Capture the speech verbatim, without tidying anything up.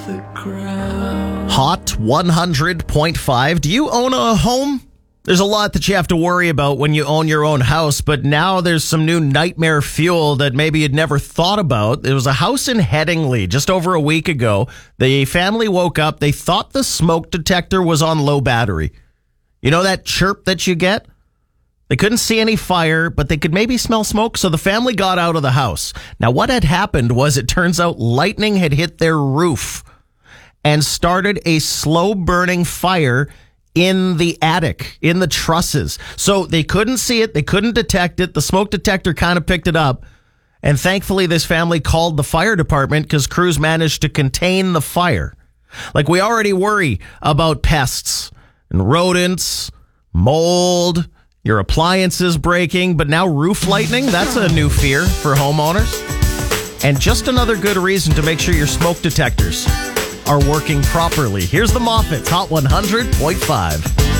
Hot one hundred point five. Do you own a home? There's a lot that you have to worry about when you own your own house, but now there's some new nightmare fuel that maybe you'd never thought about. There was a house in Headingley just over a week ago. The family woke up. They thought the smoke detector was on low battery. You know that chirp that you get? They couldn't see any fire, but they could maybe smell smoke, so the family got out of the house. Now, what had happened was it turns out lightning had hit their roof and started a slow-burning fire in the attic, in the trusses. So they couldn't see it. They couldn't detect it. The smoke detector kind of picked it up. And thankfully, this family called the fire department because crews managed to contain the fire. Like, we already worry about pests and rodents, mold, your appliances breaking, but now roof lightning, that's a new fear for homeowners. And just another good reason to make sure your smoke detectors are working properly. Here's the Moffats, Hot one hundred point five.